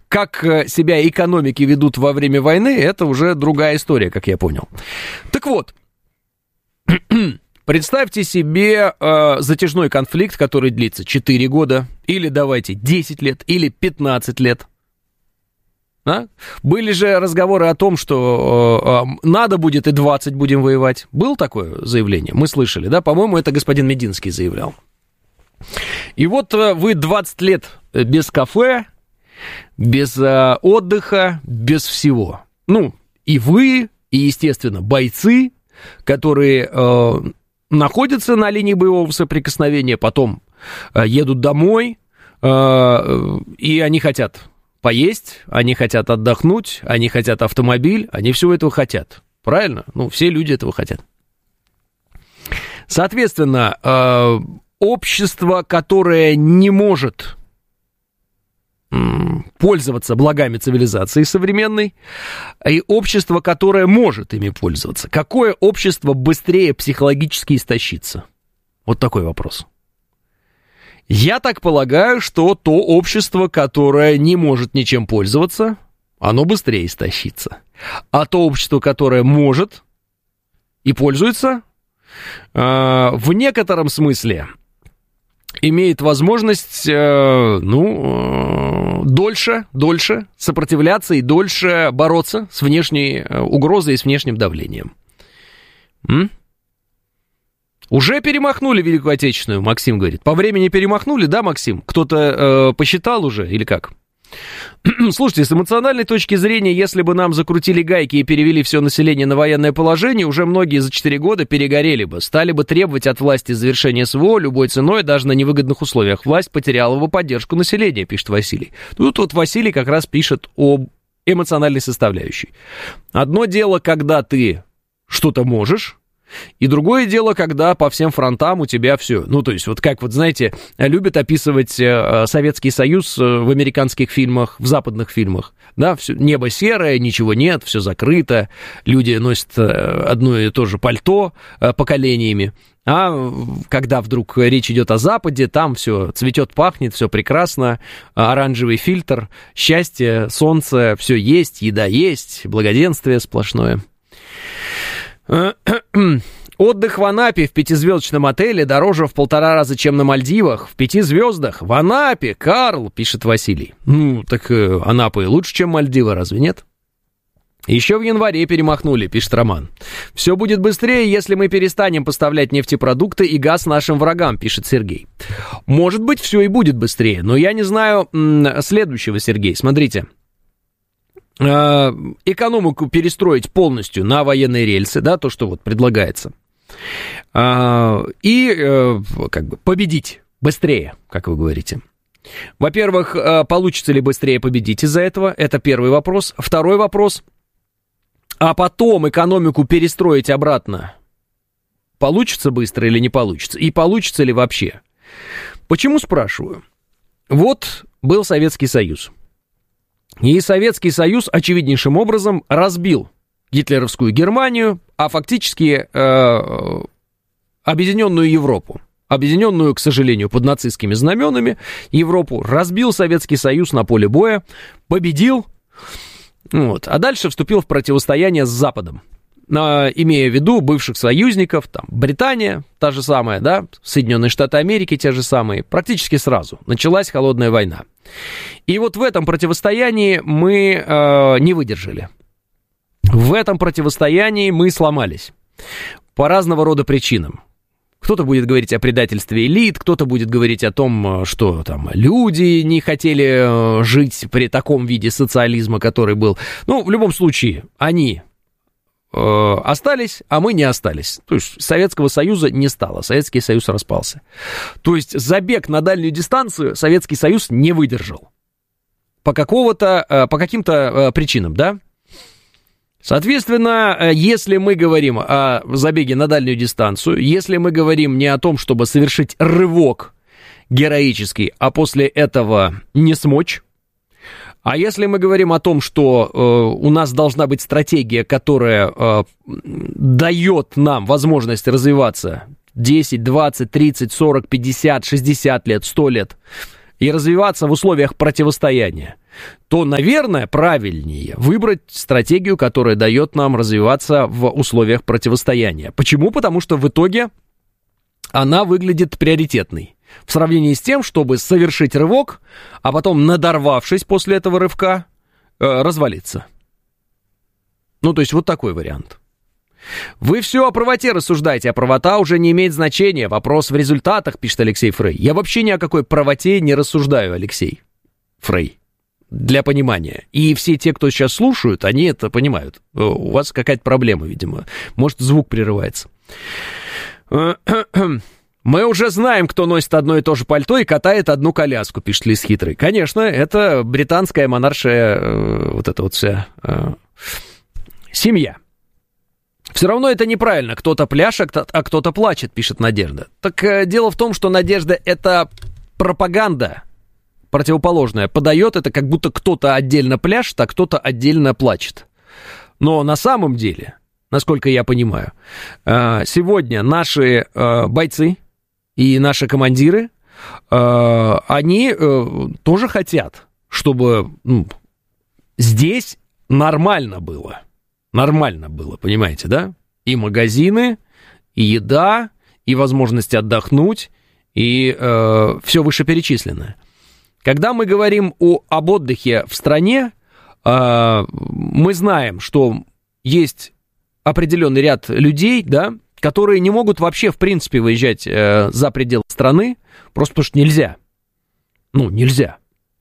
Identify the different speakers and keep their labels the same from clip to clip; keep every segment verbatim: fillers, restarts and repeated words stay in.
Speaker 1: как себя экономики ведут во время войны, это уже другая история, как я понял. Так вот, представьте себе э, затяжной конфликт, который длится четыре года, или давайте десять лет, или пятнадцать лет. А? Были же разговоры о том, что э, э, надо будет и двадцать будем воевать. Было такое заявление? Мы слышали, да? По-моему, это господин Мединский заявлял. И вот э, вы двадцать лет без кафе, без э, отдыха, без всего. Ну, и вы, и, естественно, бойцы, которые э, находятся на линии боевого соприкосновения, потом э, едут домой, э, и они хотят поесть, они хотят отдохнуть, они хотят автомобиль, они всего этого хотят. Правильно? Ну, все люди этого хотят. Соответственно, э, общество, которое не может м, пользоваться благами цивилизации современной, и общество, которое может ими пользоваться. Какое общество быстрее психологически истощится? Вот такой вопрос. Я так полагаю, что то общество, которое не может ничем пользоваться, оно быстрее истощится. А то общество, которое может и пользуется, в некотором смысле имеет возможность, ну, дольше, дольше сопротивляться и дольше бороться с внешней угрозой и с внешним давлением. М? Уже перемахнули Великую Отечественную, Максим говорит. По времени перемахнули, да, Максим? Кто-то э, посчитал уже или как? Слушайте, с эмоциональной точки зрения, если бы нам закрутили гайки и перевели все население на военное положение, уже многие за четыре года перегорели бы, стали бы требовать от власти завершения СВО любой ценой, даже на невыгодных условиях. Власть потеряла бы поддержку населения, пишет Василий. Тут вот Василий как раз пишет об эмоциональной составляющей. Одно дело, когда ты что-то можешь, и другое дело, когда по всем фронтам у тебя все. Ну, то есть, вот как, вот знаете, любят описывать э, Советский Союз в американских фильмах, в западных фильмах. Да, все, небо серое, ничего нет, все закрыто, люди носят э, одно и то же пальто э, поколениями. А когда вдруг речь идет о Западе, там все цветет, пахнет, все прекрасно, оранжевый фильтр, счастье, солнце, все есть, еда есть, благоденствие сплошное. Отдых в Анапе в пятизвездочном отеле дороже в полтора раза, чем на Мальдивах. В пяти звездах в Анапе, Карл, пишет Василий. Ну, так э, Анапа и лучше, чем Мальдивы, разве нет? Еще в январе перемахнули, пишет Роман. Все будет быстрее, если мы перестанем поставлять нефтепродукты и газ нашим врагам, пишет Сергей. Может быть, все и будет быстрее, но я не знаю м- следующего, Сергей. Смотрите. Экономику перестроить полностью на военные рельсы, да, то, что вот предлагается, и как бы победить быстрее, как вы говорите. Во-первых, получится ли быстрее победить из-за этого? Это первый вопрос. Второй вопрос. А потом экономику перестроить обратно получится быстро или не получится? И получится ли вообще? Почему спрашиваю? Вот был Советский Союз. И Советский Союз очевиднейшим образом разбил гитлеровскую Германию, а фактически э, объединенную Европу. Объединенную, к сожалению, под нацистскими знаменами Европу разбил Советский Союз на поле боя, победил, вот, а дальше вступил в противостояние с Западом. Имея в виду бывших союзников, там, Британия, та же самая, да, Соединенные Штаты Америки, те же самые, практически сразу началась холодная война. И вот в этом противостоянии мы э, не выдержали. В этом противостоянии мы сломались по разного рода причинам. Кто-то будет говорить о предательстве элит, кто-то будет говорить о том, что там люди не хотели жить при таком виде социализма, который был. Ну, в любом случае, они остались, а мы не остались. То есть Советского Союза не стало, Советский Союз распался. То есть забег на дальнюю дистанцию Советский Союз не выдержал. По какого-то, по каким-то причинам, да? Соответственно, если мы говорим о забеге на дальнюю дистанцию, если мы говорим не о том, чтобы совершить рывок героический, а после этого не смочь, а если мы говорим о том, что э, у нас должна быть стратегия, которая э, дает нам возможность развиваться десять, двадцать, тридцать, сорок, пятьдесят, шестьдесят лет, сто лет, и развиваться в условиях противостояния, то, наверное, правильнее выбрать стратегию, которая дает нам развиваться в условиях противостояния. Почему? Потому что в итоге она выглядит приоритетной в сравнении с тем, чтобы совершить рывок, а потом, надорвавшись после этого рывка, э, развалиться. Ну, то есть вот такой вариант. Вы все о правоте рассуждаете, а правота уже не имеет значения. Вопрос в результатах, пишет Алексей Фрей. Я вообще ни о какой правоте не рассуждаю, Алексей Фрей. Для понимания. И все те, кто сейчас слушают, они это понимают. У вас какая-то проблема, видимо. Может, звук прерывается. Мы уже знаем, кто носит одно и то же пальто и катает одну коляску, пишет Лис Хитрый. Конечно, это британская монаршая вот эта вот вся семья. Все равно это неправильно. Кто-то пляшет, а кто-то плачет, пишет Надежда. Так э, дело в том, что Надежда — это пропаганда противоположная. Подает это, как будто кто-то отдельно пляшет, а кто-то отдельно плачет. Но на самом деле, насколько я понимаю, э, сегодня наши э, бойцы и наши командиры, э, они э, тоже хотят, чтобы ну, здесь нормально было. Нормально было, понимаете, да? И магазины, и еда, и возможность отдохнуть, и э, все вышеперечисленное. Когда мы говорим о, об отдыхе в стране, э, мы знаем, что есть определенный ряд людей, да, которые не могут вообще, в принципе, выезжать э, за пределы страны, просто потому что нельзя. Ну, нельзя.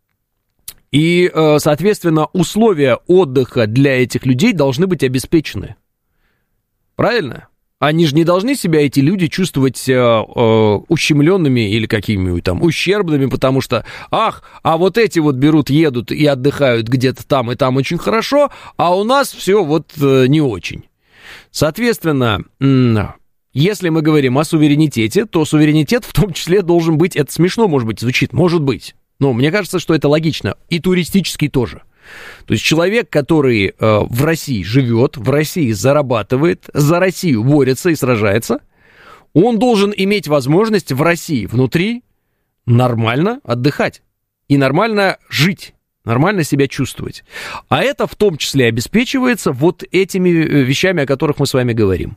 Speaker 1: И, соответственно, условия отдыха для этих людей должны быть обеспечены. Правильно? Они же не должны себя, эти люди, чувствовать э, э, ущемленными или какими-нибудь там ущербными, потому что, ах, а вот эти вот берут, едут и отдыхают где-то там и там очень хорошо, а у нас все вот э, не очень. Соответственно, м- если мы говорим о суверенитете, то суверенитет в том числе должен быть, это смешно, может быть, звучит, может быть. Но мне кажется, что это логично. И туристический тоже. То есть человек, который э, в России живет, в России зарабатывает, за Россию борется и сражается, он должен иметь возможность в России внутри нормально отдыхать и нормально жить, нормально себя чувствовать. А это в том числе обеспечивается вот этими вещами, о которых мы с вами говорим.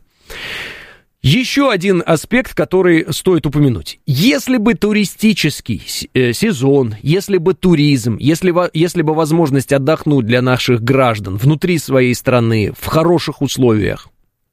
Speaker 1: Еще один аспект, который стоит упомянуть. Если бы туристический сезон, если бы туризм, если, если бы возможность отдохнуть для наших граждан внутри своей страны в хороших условиях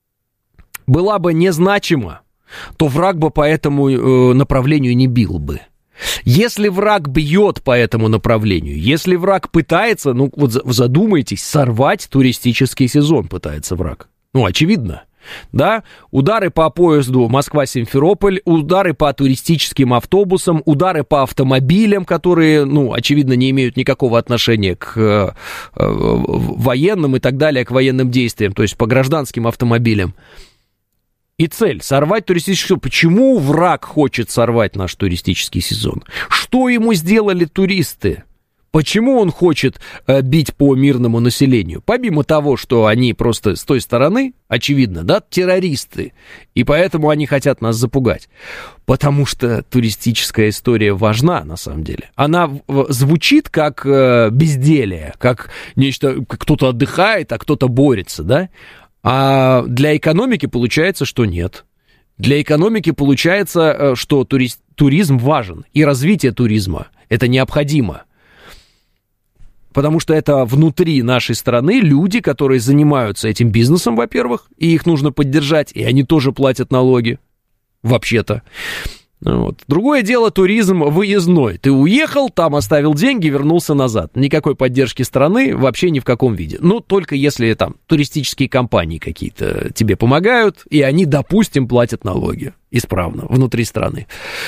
Speaker 1: была бы незначима, то враг бы по этому направлению не бил бы. Если враг бьет по этому направлению, если враг пытается, ну вот задумайтесь, сорвать туристический сезон пытается враг. Ну, очевидно. Да, удары по поезду Москва-Симферополь, удары по туристическим автобусам, удары по автомобилям, которые, ну, очевидно, не имеют никакого отношения к э, военным и так далее, к военным действиям, то есть по гражданским автомобилям. И цель — сорвать туристический сезон. Почему враг хочет сорвать наш туристический сезон? Что ему сделали туристы? Почему он хочет э, бить по мирному населению? Помимо того, что они просто с той стороны, очевидно, да, террористы, и поэтому они хотят нас запугать. Потому что туристическая история важна, на самом деле. Она в, звучит как э, безделие, как нечто, как кто-то отдыхает, а кто-то борется, да? А для экономики получается, что нет. Для экономики получается, э, что турист, туризм важен, и развитие туризма — это необходимо. Потому что это внутри нашей страны люди, которые занимаются этим бизнесом, во-первых, и их нужно поддержать, и они тоже платят налоги, вообще-то. Вот. Другое дело — туризм выездной. Ты уехал, там оставил деньги, вернулся назад. Никакой поддержки страны вообще ни в каком виде. Ну, только если там туристические компании какие-то тебе помогают, и они, допустим, платят налоги исправно внутри страны.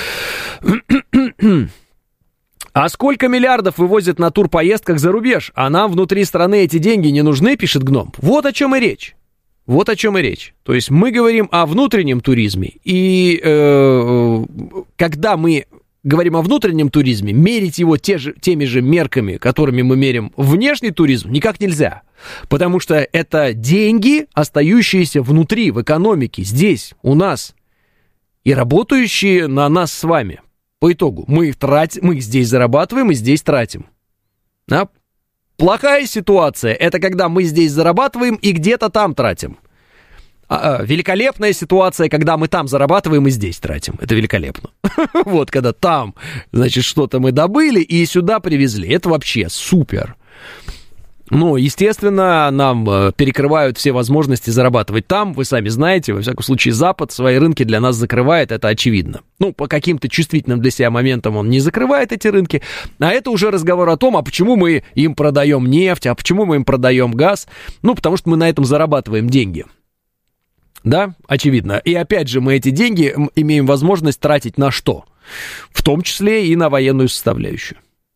Speaker 1: А сколько миллиардов вывозят на турпоездках за рубеж? А нам внутри страны эти деньги не нужны, пишет Гном. Вот о чем и речь. Вот о чем и речь. То есть мы говорим о внутреннем туризме. И э, когда мы говорим о внутреннем туризме, мерить его те же, теми же мерками, которыми мы мерим внешний туризм, никак нельзя. Потому что это деньги, остающиеся внутри, в экономике, здесь, у нас. И работающие на нас с вами. По итогу мы их тратим, мы их здесь зарабатываем и здесь тратим. Да? Плохая ситуация — это когда мы здесь зарабатываем и где-то там тратим. А, а, великолепная ситуация, когда мы там зарабатываем и здесь тратим. Это великолепно. Вот, когда там, значит, что-то мы добыли и сюда привезли. Это вообще супер. Ну, естественно, нам перекрывают все возможности зарабатывать там. Вы сами знаете, во всяком случае, Запад свои рынки для нас закрывает, это очевидно. Ну, по каким-то чувствительным для себя моментам он не закрывает эти рынки. А это уже разговор о том, а почему мы им продаем нефть, а почему мы им продаем газ. Ну, потому что мы на этом зарабатываем деньги. Да, очевидно. И опять же, мы эти деньги имеем возможность тратить на что? В том числе и на военную составляющую.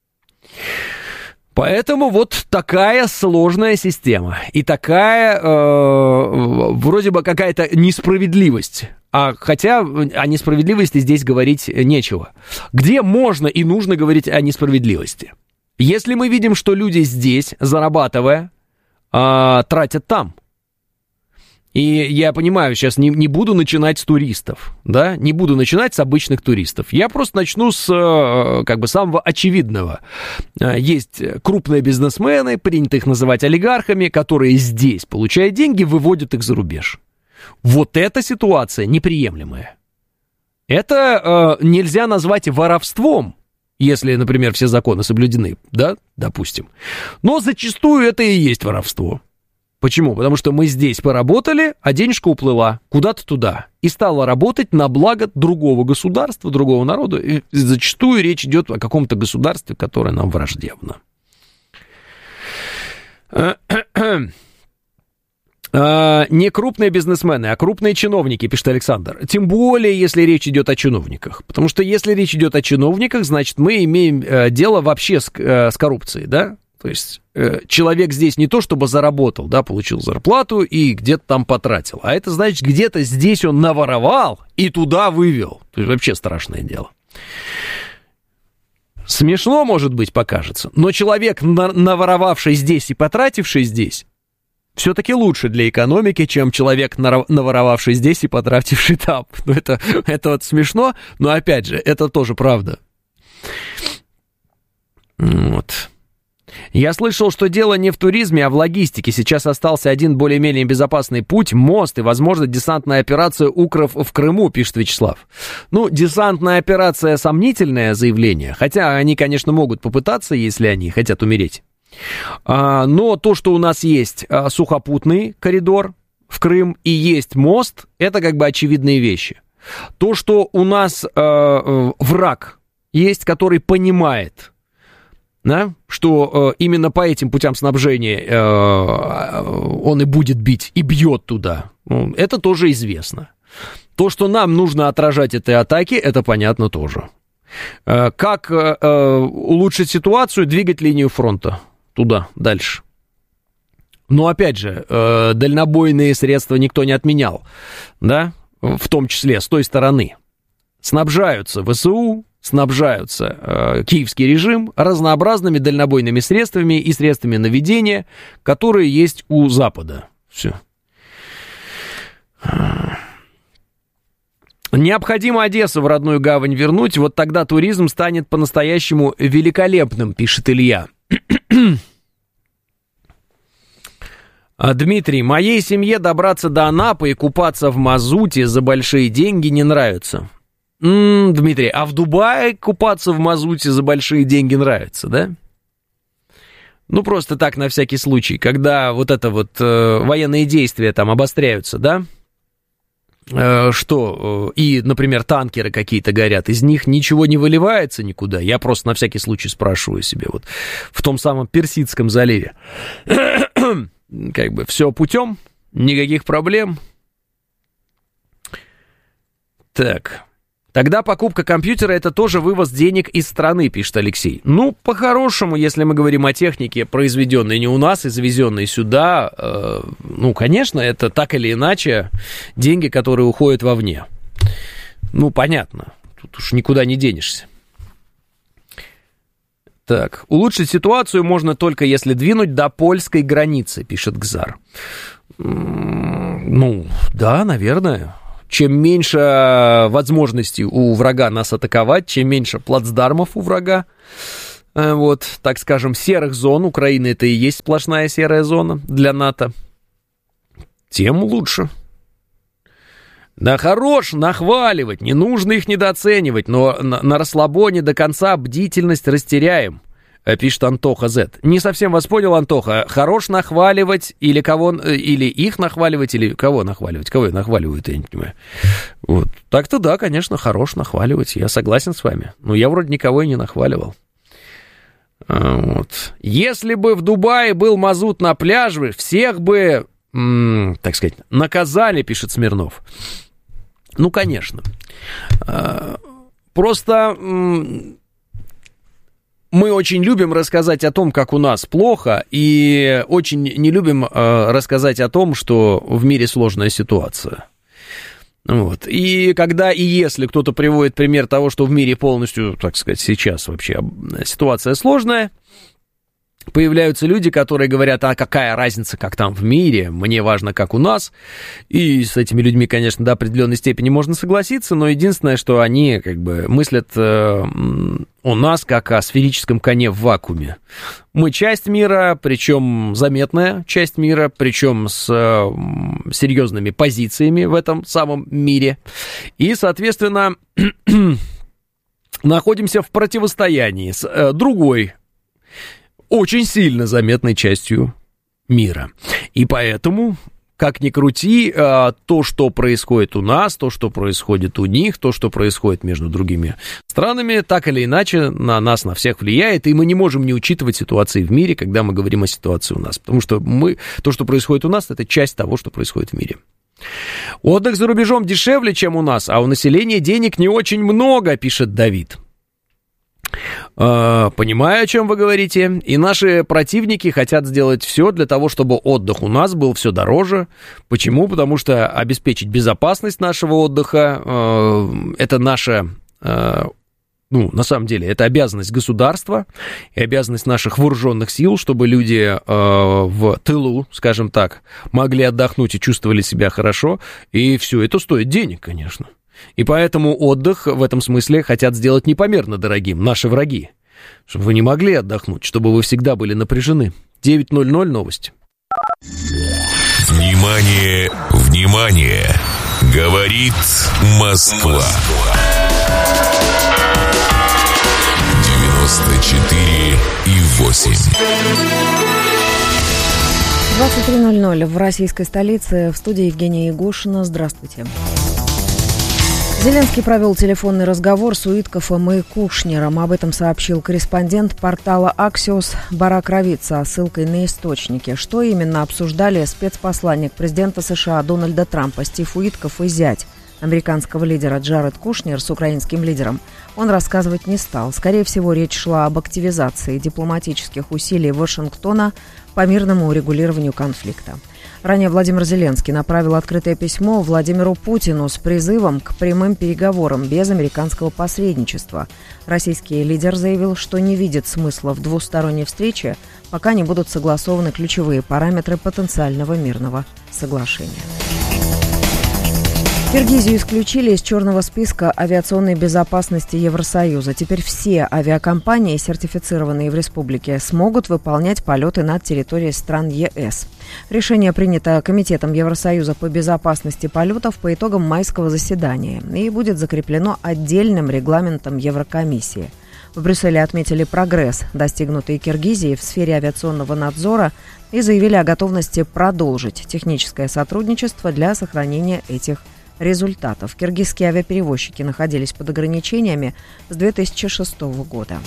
Speaker 1: Поэтому вот такая сложная система и такая э, вроде бы какая-то несправедливость. А хотя о несправедливости здесь говорить нечего. Где можно и нужно говорить о несправедливости? Если мы видим, что люди здесь, зарабатывая, э, тратят там. И я понимаю, сейчас не, не буду начинать с туристов, да, не буду начинать с обычных туристов. Я просто начну с, как бы, самого очевидного. Есть крупные бизнесмены, принято их называть олигархами, которые здесь, получая деньги, выводят их за рубеж. Вот эта ситуация неприемлемая. Это э, нельзя назвать воровством, если, например, все законы соблюдены, да, допустим. Но зачастую это и есть воровство. Почему? Потому что мы здесь поработали, а денежка уплыла куда-то туда и стала работать на благо другого государства, другого народа. И зачастую речь идет о каком-то государстве, которое нам враждебно. Не крупные бизнесмены, а крупные чиновники, пишет Александр. Тем более, если речь идет о чиновниках. Потому что если речь идет о чиновниках, значит, мы имеем дело вообще с, с коррупцией, да? То есть э, человек здесь не то чтобы заработал, да, получил зарплату и где-то там потратил, а это значит, где-то здесь он наворовал и туда вывел. То есть вообще страшное дело. Смешно, может быть, покажется, но человек, на- наворовавший здесь и потративший здесь, все-таки лучше для экономики, чем человек, наворовавший здесь и потративший там. Ну, это, это вот смешно, но опять же, это тоже правда. Вот. Я слышал, что дело не в туризме, а в логистике. Сейчас остался один более-менее безопасный путь, мост и, возможно, десантная операция «Укров» в Крыму, пишет Вячеслав. Ну, десантная операция — сомнительное заявление, хотя они, конечно, могут попытаться, если они хотят умереть. А, но то, что у нас есть а, сухопутный коридор в Крым и есть мост, это как бы очевидные вещи. То, что у нас а, враг есть, который понимает... Да? Что э, именно по этим путям снабжения э, он и будет бить, и бьет туда. Ну, это тоже известно. То, что нам нужно отражать эти атаки, это понятно тоже. Э, как э, улучшить ситуацию, двигать линию фронта туда, дальше. Но опять же, э, дальнобойные средства никто не отменял, да? В том числе с той стороны. Снабжаются ВСУ, снабжаются э, киевский режим разнообразными дальнобойными средствами и средствами наведения, которые есть у Запада. Все. Необходимо Одессу в родную гавань вернуть, вот тогда туризм станет по-настоящему великолепным, пишет Илья. Дмитрий, моей семье добраться до Анапы и купаться в мазуте за большие деньги не нравится. М-м, Дмитрий, а в Дубае купаться в мазуте за большие деньги нравится, да? Ну, просто так, на всякий случай, когда вот это вот э, военные действия там обостряются, да? Э, что, э, и, например, танкеры какие-то горят, из них ничего не выливается никуда. Я просто на всякий случай спрашиваю себе, вот в том самом Персидском заливе. Как бы все путем, никаких проблем. Так... Тогда покупка компьютера — это тоже вывоз денег из страны, пишет Алексей. Ну, по-хорошему, если мы говорим о технике, произведенной не у нас и завезенной сюда, э, ну, конечно, это так или иначе деньги, которые уходят вовне. Ну, понятно, тут уж никуда не денешься. Так, улучшить ситуацию можно только если двинуть до польской границы, пишет Гзар. Ну, да, наверное. чем меньше возможностей у врага нас атаковать, чем меньше плацдармов у врага, вот, так скажем, серых зон, Украина это и есть сплошная серая зона для НАТО, тем лучше. Да хорош нахваливать, не нужно их недооценивать, но на, на расслабоне до конца бдительность растеряем, пишет Антоха З. Не совсем вас понял, Антоха. Хорош нахваливать или кого, или их нахваливать, или кого нахваливать? Кого нахваливают, я не понимаю. Вот. Так-то да, конечно, хорош нахваливать, я согласен с вами. Но я вроде никого и не нахваливал. Вот. Если бы в Дубае был мазут на пляже, всех бы, м- так сказать, наказали, пишет Смирнов. Ну, конечно. Просто мы очень любим рассказать о том, как у нас плохо, и очень не любим рассказать о том, что в мире сложная ситуация. Вот. И когда и если кто-то приводит пример того, что в мире полностью, так сказать, сейчас вообще ситуация сложная, появляются люди, которые говорят, а какая разница, как там в мире, мне важно, как у нас. И с этими людьми, конечно, до определенной степени можно согласиться, но единственное, что они как бы мыслят э, о нас как о сферическом коне в вакууме. Мы часть мира, причем заметная часть мира, причем с э, серьезными позициями в этом самом мире. И, соответственно, находимся в противостоянии с э, другой очень сильно заметной частью мира. И поэтому, как ни крути, то, что происходит у нас, то, что происходит у них, то, что происходит между другими странами, так или иначе на нас, на всех влияет, и мы не можем не учитывать ситуации в мире, когда мы говорим о ситуации у нас. Потому что мы, то, что происходит у нас, это часть того, что происходит в мире. Отдых за рубежом дешевле, чем у нас, а у населения денег не очень много, пишет Давид. Понимаю, о чем вы говорите. И наши противники хотят сделать все для того, чтобы отдых у нас был все дороже. Почему? Потому что обеспечить безопасность нашего отдыха э, это наша, э, ну, на самом деле, это обязанность государства и обязанность наших вооруженных сил, чтобы люди э, в тылу, скажем так, могли отдохнуть и чувствовали себя хорошо. И все это стоит денег, конечно. И поэтому отдых в этом смысле хотят сделать непомерно дорогим наши враги, чтобы вы не могли отдохнуть, чтобы вы всегда были напряжены. девять ноль ноль новости.
Speaker 2: Внимание, внимание! Говорит Москва. девяносто четыре и восемь.
Speaker 3: двадцать три ноль ноль в российской столице. В студии Евгения Егошина. Здравствуйте. Зеленский провел телефонный разговор с Уиткофом и Кушнером. Об этом сообщил корреспондент портала Axios Барак Равид со ссылкой на источники. Что именно обсуждали спецпосланник президента США Дональда Трампа Стив Уиткоф и зять американского лидера Джаред Кушнер с украинским лидером, он рассказывать не стал. Скорее всего, речь шла об активизации дипломатических усилий Вашингтона по мирному урегулированию конфликта. Ранее Владимир Зеленский направил открытое письмо Владимиру Путину с призывом к прямым переговорам без американского посредничества. Российский лидер заявил, что не видит смысла в двусторонней встрече, пока не будут согласованы ключевые параметры потенциального мирного соглашения. Киргизию исключили из черного списка авиационной безопасности Евросоюза. Теперь все авиакомпании, сертифицированные в республике, смогут выполнять полеты над территорией стран ЕС. Решение принято Комитетом Евросоюза по безопасности полетов по итогам майского заседания и будет закреплено отдельным регламентом Еврокомиссии. В Брюсселе отметили прогресс, достигнутый Киргизией в сфере авиационного надзора, и заявили о готовности продолжить техническое сотрудничество для сохранения этих результатов. Киргизские авиаперевозчики находились под ограничениями с две тысячи шестого года.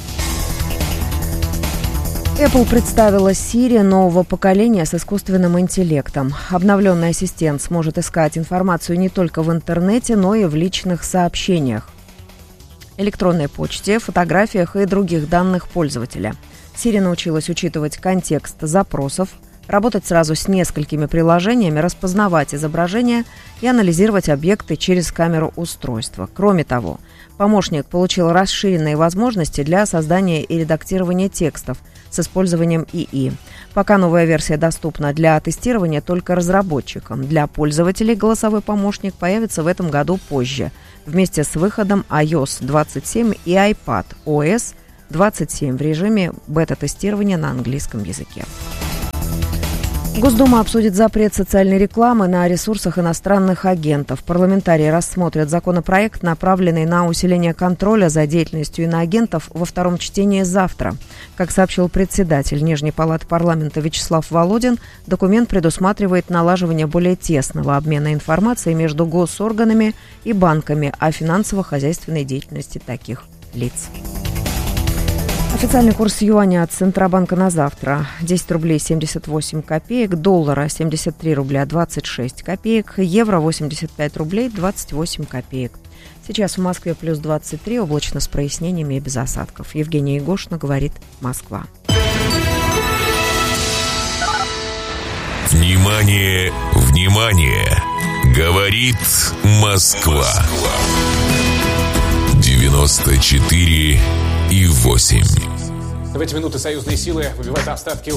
Speaker 3: Apple представила Siri нового поколения с искусственным интеллектом. Обновленный ассистент сможет искать информацию не только в интернете, но и в личных сообщениях, электронной почте, фотографиях и других данных пользователя. Siri научилась учитывать контекст запросов, работать сразу с несколькими приложениями, распознавать изображения и анализировать объекты через камеру устройства. Кроме того, помощник получил расширенные возможности для создания и редактирования текстов, с использованием ИИ. Пока новая версия доступна для тестирования только разработчикам. Для пользователей голосовой помощник появится в этом году позже, вместе с выходом ай о эс двадцать семь и iPad о эс двадцать семь в режиме бета-тестирования на английском языке. Госдума обсудит запрет социальной рекламы на ресурсах иностранных агентов. Парламентарии рассмотрят законопроект, направленный на усиление контроля за деятельностью иноагентов, во втором чтении завтра. Как сообщил председатель Нижней палаты парламента Вячеслав Володин, документ предусматривает налаживание более тесного обмена информацией между госорганами и банками о финансово-хозяйственной деятельности таких лиц. Официальный курс юаня от Центробанка на завтра десять рублей семьдесят восемь копеек, доллара семьдесят три рубля двадцать шесть копеек, евро восемьдесят пять рублей двадцать восемь копеек. Сейчас в Москве плюс двадцать три, облачно с прояснениями и без осадков. Евгения Егошина говорит «Москва».
Speaker 2: Внимание, внимание! Говорит Москва. девяносто четыре и восемь.
Speaker 4: В эти минуты союзные силы выбивают остатки